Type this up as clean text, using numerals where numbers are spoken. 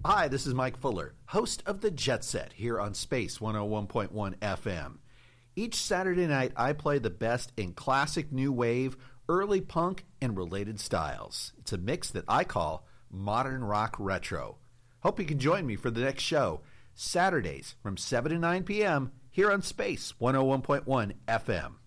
Hi, this is Mike Fuller, host of The Jet Set here on Space 101.1 FM. Each Saturday night, I play the best in classic new wave, early punk, and related styles. It's a mix that I call modern rock retro. Hope you can join me for the next show, Saturdays from 7 to 9 p.m. here on Space 101.1 FM.